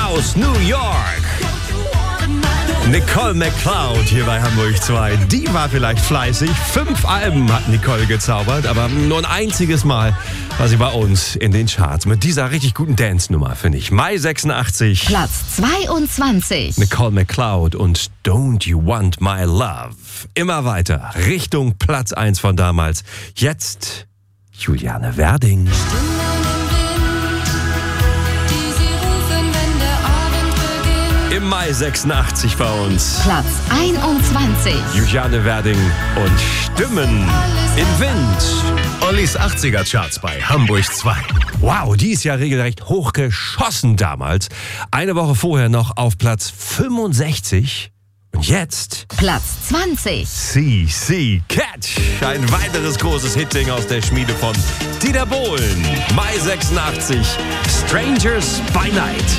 aus New York. Nicole McCloud hier bei Hamburg 2. Die war vielleicht fleißig. 5 Alben hat Nicole gezaubert, aber nur ein einziges Mal war sie bei uns in den Charts. Mit dieser richtig guten Dance-Nummer, finde ich. Mai 86. Platz 22. Nicole McCloud und Don't You Want My Love. Immer weiter Richtung Platz 1 von damals. Jetzt Juliane Werding. Im Mai 86 bei uns. Platz 21. Juliane Werding und Stimmen in Wind. Ollis 80er Charts bei Hamburg 2. Wow, die ist ja regelrecht hochgeschossen damals. Eine Woche vorher noch auf Platz 65. Und jetzt Platz 20. CC Catch. Ein weiteres großes Hitding aus der Schmiede von Dieter Bohlen. Mai 86. Strangers by Night.